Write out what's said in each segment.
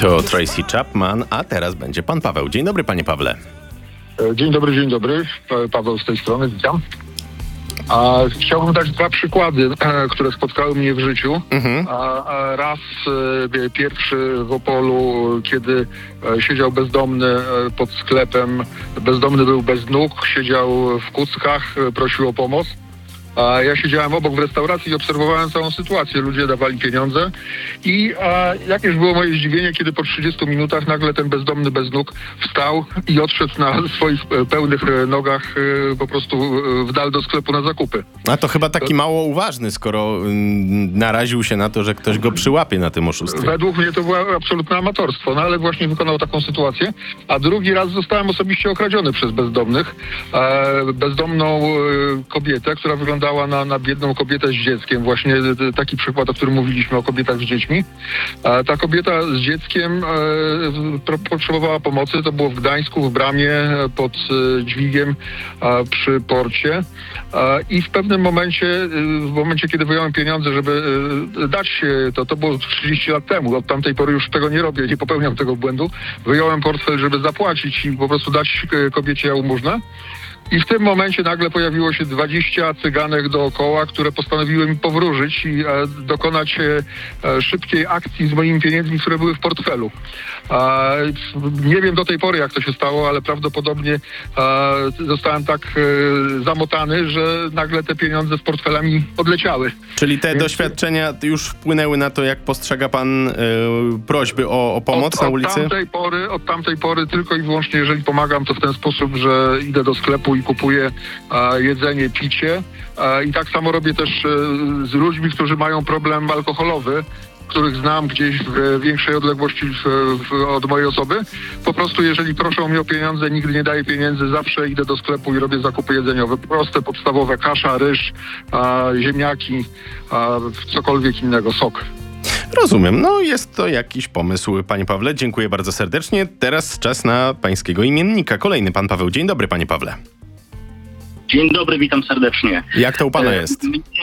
To Tracy Chapman, a teraz będzie pan Paweł. Dzień dobry, panie Pawle. Dzień dobry. Paweł z tej strony, witam. Chciałbym dać dwa przykłady, które spotkały mnie w życiu. Raz pierwszy w Opolu, kiedy siedział bezdomny pod sklepem. Bezdomny był bez nóg, siedział w kuckach, prosił o pomoc. A ja siedziałem obok w restauracji i obserwowałem całą sytuację. Ludzie dawali pieniądze i jakież było moje zdziwienie, kiedy po 30 minutach nagle ten bezdomny bez nóg wstał i odszedł na swoich pełnych nogach po prostu w dal do sklepu na zakupy. A to chyba taki mało uważny, skoro naraził się na to, że ktoś go przyłapie na tym oszustwie. Według mnie to było absolutne amatorstwo, no ale właśnie wykonał taką sytuację. A drugi raz zostałem osobiście okradziony przez bezdomnych. Bezdomną kobietę, która wyglądała na biedną kobietę z dzieckiem. Właśnie taki przykład, o którym mówiliśmy, o kobietach z dziećmi. Ta kobieta z dzieckiem potrzebowała pomocy. To było w Gdańsku, w bramie, pod dźwigiem przy porcie. I w pewnym momencie, kiedy wyjąłem pieniądze, żeby dać to było 30 lat temu. Od tamtej pory już tego nie robię, nie popełniam tego błędu. Wyjąłem portfel, żeby zapłacić i po prostu dać kobiecie jałmużnę. I w tym momencie nagle pojawiło się 20 cyganek dookoła, które postanowiły mi powróżyć i dokonać szybkiej akcji z moimi pieniędzmi, które były w portfelu. Nie wiem do tej pory, jak to się stało, ale prawdopodobnie zostałem tak zamotany, że nagle te pieniądze z portfelami odleciały. Czyli te doświadczenia już wpłynęły na to, jak postrzega pan prośby o pomoc na ulicy? Od tamtej pory tylko i wyłącznie, jeżeli pomagam, to w ten sposób, że idę do sklepu i kupuję jedzenie, picie. I tak samo robię też z ludźmi, którzy mają problem alkoholowy, których znam gdzieś w większej odległości od mojej osoby. Po prostu jeżeli proszą mnie o pieniądze, nigdy nie daję pieniędzy, zawsze idę do sklepu i robię zakupy jedzeniowe. Proste, podstawowe, kasza, ryż, ziemniaki, cokolwiek innego, sok. Rozumiem. No jest to jakiś pomysł, panie Pawle. Dziękuję bardzo serdecznie. Teraz czas na pańskiego imiennika. Kolejny pan Paweł. Dzień dobry, panie Pawle. Dzień dobry, witam serdecznie. Jak to u pana jest?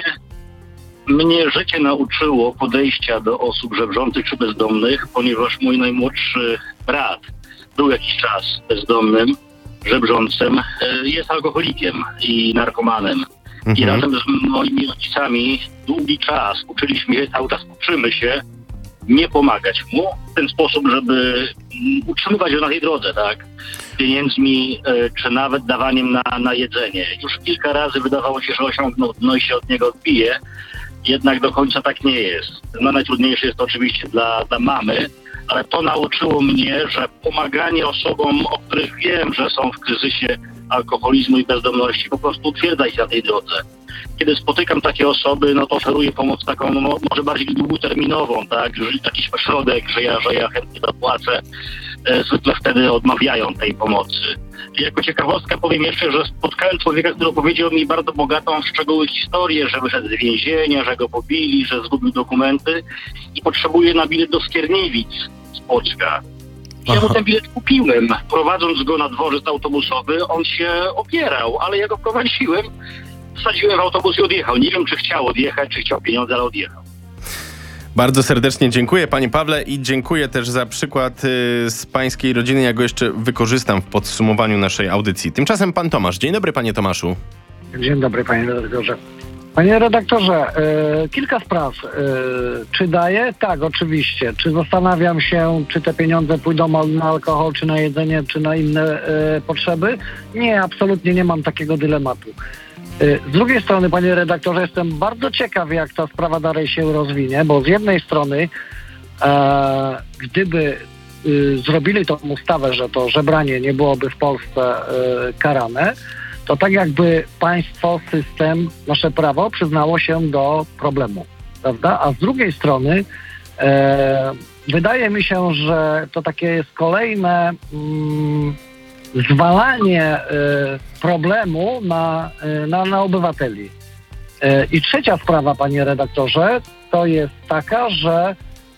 Mnie życie nauczyło podejścia do osób żebrzących czy bezdomnych, ponieważ mój najmłodszy brat był jakiś czas bezdomnym, żebrzącym, jest alkoholikiem i narkomanem. I razem z moimi rodzicami długi czas uczyliśmy się, cały czas uczymy się nie pomagać mu w ten sposób, żeby utrzymywać go na tej drodze, tak? Pieniędzmi, czy nawet dawaniem na jedzenie. Już kilka razy wydawało się, że osiągnął dno i się od niego odbije, jednak do końca tak nie jest. No najtrudniejsze jest to oczywiście dla mamy, ale to nauczyło mnie, że pomaganie osobom, o których wiem, że są w kryzysie alkoholizmu i bezdomności, po prostu utwierdza ich na tej drodze. Kiedy spotykam takie osoby, no to oferuję pomoc taką, no, może bardziej długoterminową, tak, że jakiś ośrodek, że ja chętnie zapłacę, zwykle wtedy odmawiają tej pomocy. Jako ciekawostka powiem jeszcze, że spotkałem człowieka, który opowiedział mi bardzo bogatą w szczegóły historię, że wyszedł z więzienia, że go pobili, że zgubił dokumenty i potrzebuje na bilet do Skierniewic z Płocka. Ja mu ten bilet kupiłem, prowadząc go na dworzec autobusowy, on się opierał, ale ja go prowadziłem, wsadziłem w autobus i odjechał. Nie wiem, czy chciał odjechać, czy chciał pieniądze, ale odjechał. Bardzo serdecznie dziękuję, panie Pawle, i dziękuję też za przykład z pańskiej rodziny. Ja go jeszcze wykorzystam w podsumowaniu naszej audycji. Tymczasem pan Tomasz. Dzień dobry, panie Tomaszu. Dzień dobry, panie redaktorze. Panie redaktorze, kilka spraw. Czy daję? Tak, oczywiście. Czy zastanawiam się, czy te pieniądze pójdą na alkohol, czy na jedzenie, czy na inne potrzeby? Nie, absolutnie nie mam takiego dylematu. Z drugiej strony, panie redaktorze, jestem bardzo ciekaw, jak ta sprawa dalej się rozwinie, bo z jednej strony, gdyby zrobili tą ustawę, że to żebranie nie byłoby w Polsce karane, to tak jakby państwo, system, nasze prawo przyznało się do problemu, prawda? A z drugiej strony wydaje mi się, że to takie jest kolejne zwalanie problemu na obywateli. I trzecia sprawa, panie redaktorze, to jest taka, że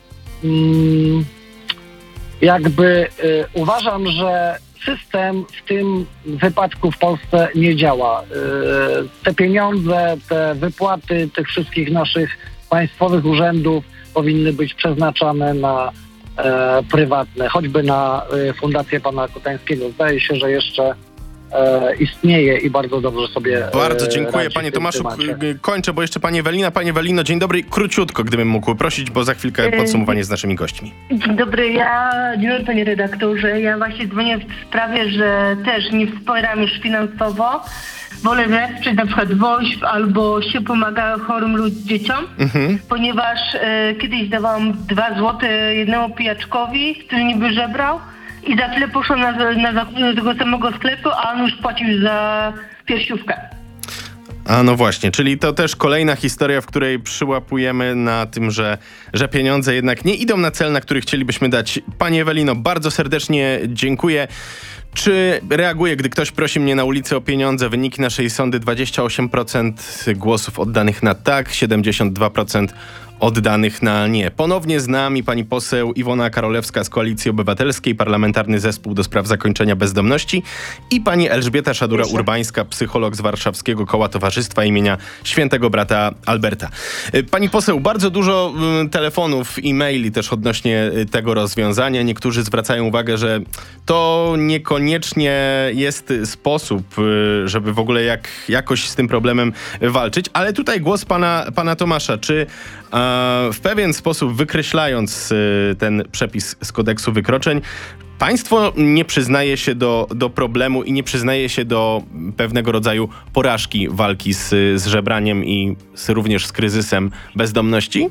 uważam, że system w tym wypadku w Polsce nie działa. Te pieniądze, te wypłaty tych wszystkich naszych państwowych urzędów powinny być przeznaczane na prywatne, choćby na fundację pana Kotańskiego. Zdaje się, że jeszcze istnieje i bardzo dobrze sobie Bardzo dziękuję, radzi panie w tym Tomaszu. temacie. Kończę, bo jeszcze pani Ewelina. Pani Ewelino, dzień dobry. Króciutko, gdybym mógł prosić, bo za chwilkę podsumowanie z naszymi gośćmi. Dzień dobry, dzień dobry panie redaktorze. Ja właśnie dzwonię w sprawie, że też nie wspieram już finansowo. Wolę wesprzeć na przykład WOŚP albo się pomaga chorym dzieciom, ponieważ kiedyś dawałam 2 zł jednemu pijaczkowi, który niby żebrał i za chwilę poszłam na zakupy do tego samego sklepu, a on już płacił za piersiówkę. A no właśnie, czyli to też kolejna historia, w której przyłapujemy na tym, że pieniądze jednak nie idą na cel, na który chcielibyśmy dać. Pani Ewelino, bardzo serdecznie dziękuję. Czy reaguję, gdy ktoś prosi mnie na ulicy o pieniądze? Wyniki naszej sondy: 28% głosów oddanych na tak, 72% oddanych na nie. Ponownie z nami pani poseł Iwona Karolewska z Koalicji Obywatelskiej, Parlamentarny Zespół do Spraw Zakończenia Bezdomności, i pani Elżbieta Szadura-Urbańska, psycholog z Warszawskiego Koła Towarzystwa imienia Świętego Brata Alberta. Pani poseł, bardzo dużo telefonów i maili też odnośnie tego rozwiązania. Niektórzy zwracają uwagę, że to niekoniecznie jest sposób, żeby w ogóle jakoś z tym problemem walczyć, ale tutaj głos pana Tomasza. Czy w pewien sposób, wykreślając ten przepis z kodeksu wykroczeń, państwo nie przyznaje się do problemu i nie przyznaje się do pewnego rodzaju porażki walki z żebraniem i również z kryzysem bezdomności?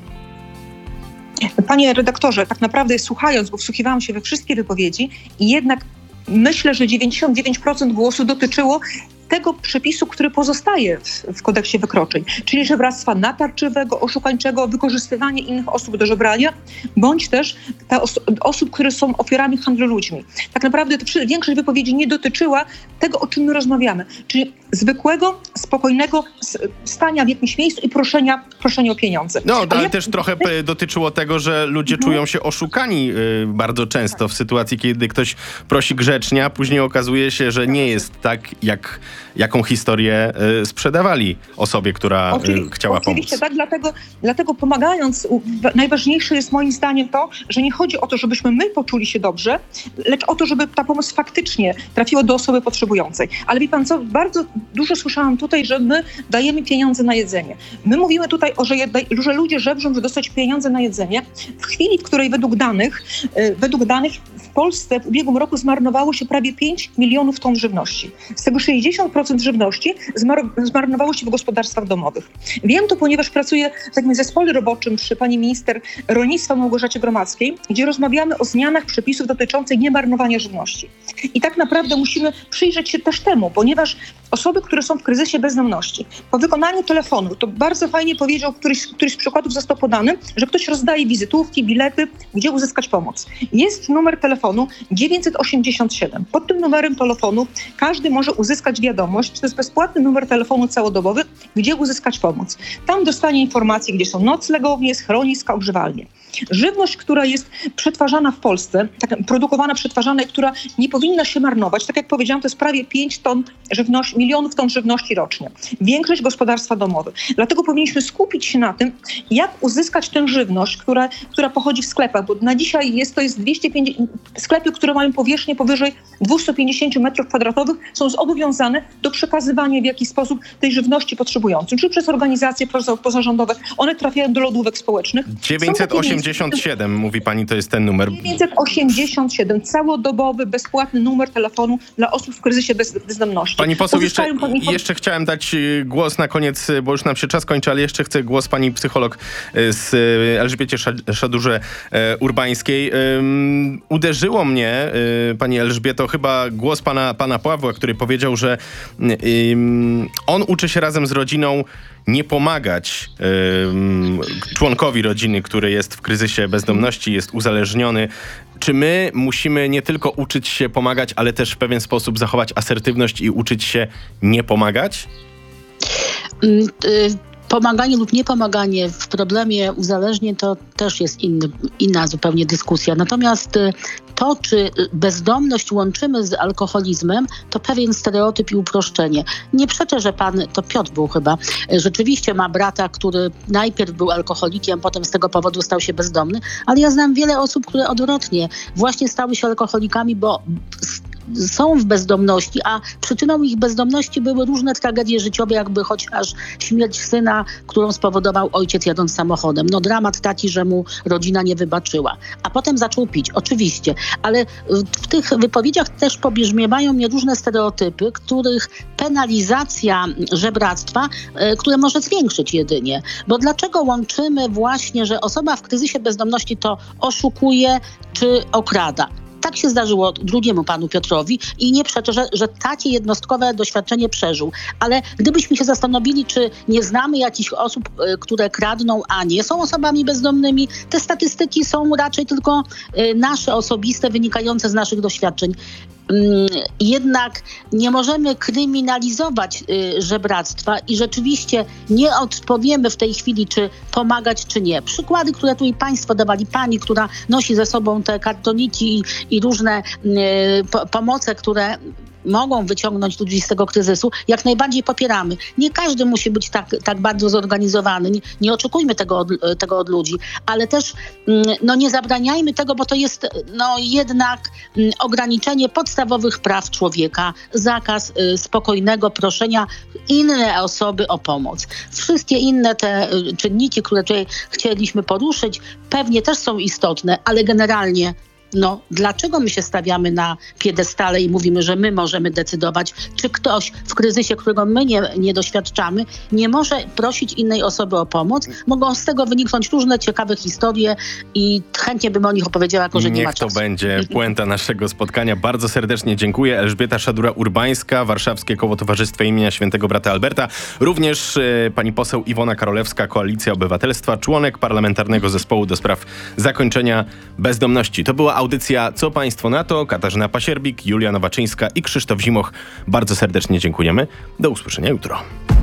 Panie redaktorze, tak naprawdę słuchając, bo wsłuchiwałam się we wszystkie wypowiedzi i jednak myślę, że 99% głosu dotyczyło tego przepisu, który pozostaje w kodeksie wykroczeń, czyli żebractwa natarczywego, oszukańczego, wykorzystywanie innych osób do żebrania, bądź też osób, które są ofiarami handlu ludźmi. Tak naprawdę większość wypowiedzi nie dotyczyła tego, o czym my rozmawiamy, czyli zwykłego, spokojnego stania w jakimś miejscu i proszenia o pieniądze. No, ale też trochę dotyczyło tego, że ludzie czują się oszukani bardzo często w sytuacji, kiedy ktoś prosi grzecznie, a później okazuje się, że nie jest tak, jaką historię sprzedawali osobie, która chciała pomóc. Oczywiście tak, dlatego pomagając, najważniejsze jest moim zdaniem to, że nie chodzi o to, żebyśmy my poczuli się dobrze, lecz o to, żeby ta pomoc faktycznie trafiła do osoby potrzebującej. Ale wie pan co, bardzo dużo słyszałam tutaj, że my dajemy pieniądze na jedzenie. My mówimy tutaj że ludzie żebrzą, żeby dostać pieniądze na jedzenie. W chwili, w której według danych w Polsce w ubiegłym roku zmarnowało się prawie 5 milionów ton żywności. Z tego 60% żywności zmarnowało się w gospodarstwach domowych. Wiem to, ponieważ pracuję w takim zespole roboczym przy pani minister rolnictwa Małgorzacie Gromadzkiej, gdzie rozmawiamy o zmianach przepisów dotyczących niemarnowania żywności. I tak naprawdę musimy przyjrzeć się też temu, ponieważ osoby, które są w kryzysie bezdomności, po wykonaniu telefonu, to bardzo fajnie powiedział, któryś z przykładów został podany, że ktoś rozdaje wizytówki, bilety, gdzie uzyskać pomoc. Jest numer telefonu 987. Pod tym numerem telefonu każdy może uzyskać wiadomość, to jest bezpłatny numer telefonu całodobowy, gdzie uzyskać pomoc. Tam dostanie informacje, gdzie są noclegownie, schroniska, ogrzewalnie. Żywność, która jest przetwarzana w Polsce, produkowana, przetwarzana i która nie powinna się marnować, tak jak powiedziałam, to jest prawie 5 milionów ton żywności rocznie. Większość gospodarstwa domowe. Dlatego powinniśmy skupić się na tym, jak uzyskać tę żywność, która pochodzi w sklepach, bo na dzisiaj to jest 250 sklepy, które mają powierzchnię powyżej 250 m2, są zobowiązane do przekazywania w jakiś sposób tej żywności potrzebującym, czy przez organizacje pozarządowe. One trafiają do lodówek społecznych. 987, mówi pani, to jest ten numer. 987, całodobowy, bezpłatny numer telefonu dla osób w kryzysie bezdomności. Pani poseł, jeszcze chciałem dać głos na koniec, bo już nam się czas kończy, ale jeszcze chcę głos pani psycholog z Elżbiecie Szadurze-Urbańskiej. Uderzyło mnie, pani Elżbieto, chyba głos pana Pawła, który powiedział, że on uczy się razem z rodziną nie pomagać członkowi rodziny, który jest w kryzysie bezdomności, jest uzależniony. Czy my musimy nie tylko uczyć się pomagać, ale też w pewien sposób zachować asertywność i uczyć się nie pomagać? Pomaganie lub niepomaganie w problemie uzależnień to też jest inna zupełnie dyskusja. Natomiast to, czy bezdomność łączymy z alkoholizmem, to pewien stereotyp i uproszczenie. Nie przeczę, że pan, to Piotr był chyba, rzeczywiście ma brata, który najpierw był alkoholikiem, potem z tego powodu stał się bezdomny, ale ja znam wiele osób, które odwrotnie właśnie stały się alkoholikami, bo są w bezdomności, a przyczyną ich bezdomności były różne tragedie życiowe, jakby chociaż śmierć syna, którą spowodował ojciec jadąc samochodem. No dramat taki, że mu rodzina nie wybaczyła. A potem zaczął pić, oczywiście. Ale w tych wypowiedziach też pobrzmiewają mnie różne stereotypy, których penalizacja żebractwa, które może zwiększyć jedynie. Bo dlaczego łączymy właśnie, że osoba w kryzysie bezdomności to oszukuje czy okrada? Tak się zdarzyło drugiemu panu Piotrowi i nie przeczę, że takie jednostkowe doświadczenie przeżył. Ale gdybyśmy się zastanowili, czy nie znamy jakichś osób, które kradną, a nie są osobami bezdomnymi, te statystyki są raczej tylko nasze, osobiste, wynikające z naszych doświadczeń. Jednak nie możemy kryminalizować żebractwa i rzeczywiście nie odpowiemy w tej chwili, czy pomagać, czy nie. Przykłady, które tutaj państwo dawali, pani, która nosi ze sobą te kartoniki i różne pomoce, które mogą wyciągnąć ludzi z tego kryzysu, jak najbardziej popieramy. Nie każdy musi być tak bardzo zorganizowany. Nie oczekujmy tego od ludzi, ale też nie zabraniajmy tego, bo to jest jednak ograniczenie podstawowych praw człowieka, zakaz spokojnego proszenia inne osoby o pomoc. Wszystkie inne te czynniki, które tutaj chcieliśmy poruszyć, pewnie też są istotne, ale generalnie dlaczego my się stawiamy na piedestale i mówimy, że my możemy decydować, czy ktoś w kryzysie, którego my nie doświadczamy, nie może prosić innej osoby o pomoc? Mogą z tego wyniknąć różne ciekawe historie i chętnie bym o nich opowiedziała, jako że nie ma czasu. Niech to będzie puenta naszego spotkania. Bardzo serdecznie dziękuję. Elżbieta Szadura-Urbańska, Warszawskie Koło Towarzystwa imienia Świętego Brata Alberta. Również pani poseł Iwona Karolewska, Koalicja Obywatelstwa, członek Parlamentarnego Zespołu do spraw zakończenia bezdomności. To była audycja Co Państwo na to? Katarzyna Pasierbik, Julia Nowaczyńska i Krzysztof Zimoch. Bardzo serdecznie dziękujemy. Do usłyszenia jutro.